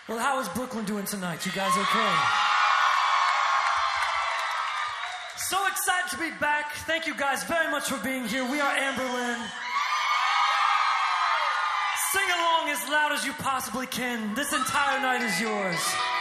Well, how is Brooklyn doing tonight? You guys okay? So excited to be back. Thank you guys very much for being here. We are Amberlynn. Sing along as loud as you possibly can. This entire night is yours.